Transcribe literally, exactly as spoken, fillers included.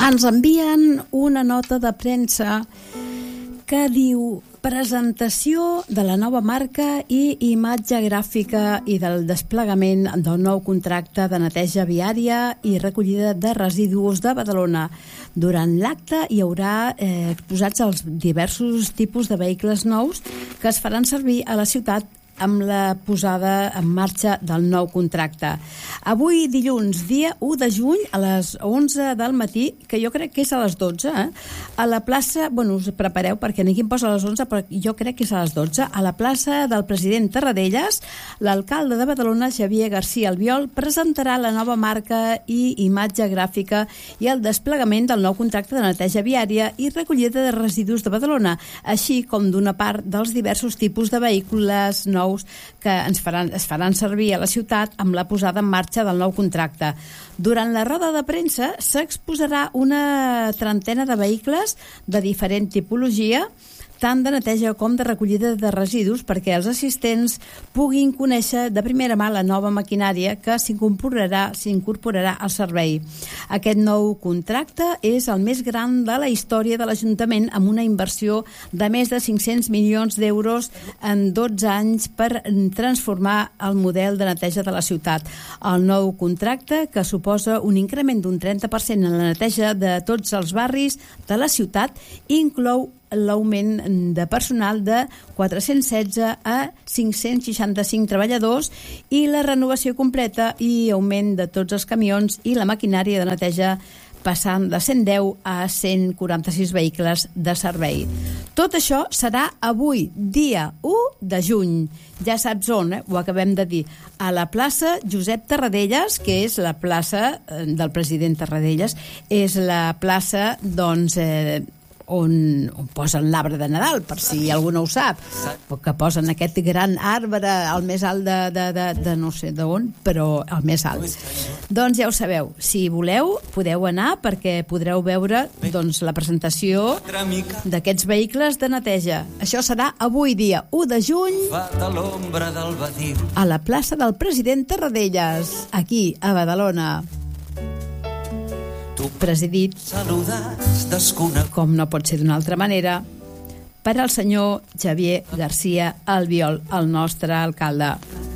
Ens envien una nota de premsa que diu: presentació de la nova marca i imatge gràfica i del desplegament del nou contracte de neteja viària i recollida de residus de Badalona. Durant l'acte hi haurà eh, exposats els diversos tipus de vehicles nous que es faran servir a la ciutat amb la posada en marxa del nou contracte. Avui, dilluns, dia u de juny, a les onze del matí, que jo crec que és a les dotze, eh? a la plaça, bueno, us prepareu perquè aquí em posa a les onze, però jo crec que és a les dotze, a la plaça del president Tarradellas, l'alcalde de Badalona, Xavier García Albiol, presentarà la nova marca i imatge gràfica i el desplegament del nou contracte de neteja viària i recollida de residus de Badalona, així com d'una part dels diversos tipus de vehicles nous que ens faran, es faran servir a la ciutat amb la posada en marxa del nou contracte. Durant la roda de premsa s'exposarà una trentena de vehicles de diferent tipologia, tant de neteja com de recollida de residus, perquè els assistents puguin conèixer de primera mà la nova maquinària que s'incorporarà s'incorporarà al servei. Aquest nou contracte és el més gran de la història de l'Ajuntament, amb una inversió de més de cinc-cents milions d'euros en dotze anys per transformar el model de neteja de la ciutat. El nou contracte, que suposa un increment d'un trenta per cent en la neteja de tots els barris de la ciutat, inclou l'augment de personal de quatre-cents setze a cinc-cents seixanta-cinc treballadors i la renovació completa i augment de tots els camions i la maquinària de neteja, passant de cent deu a cent quaranta-sis vehicles de servei. Tot això serà avui, dia u de juny. Ja saps on, eh? Ho acabem de dir. A la plaça Josep Tarradellas, que és la plaça del president Tarradellas, és la plaça, doncs, eh, on, on posen l'arbre de Nadal, per si algú no ho sap, que posen aquest gran arbre al més alt de, de, de, de no sé d'on, però al més alt. Doncs ja ho sabeu, si voleu podeu anar perquè podreu veure, doncs, la presentació d'aquests vehicles de neteja. Això serà avui, dia u de juny, a la plaça del president Tarradellas, aquí a Badalona, presidit, com no pot ser d'una altra manera, per al senyor Xavier García Albiol, el nostre alcalde.